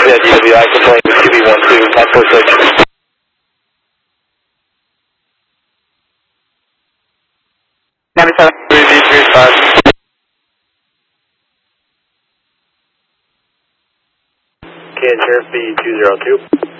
Yeah, DWI complaint with QB12, 946. Number 7. 3D35. Can Sheriff be 202?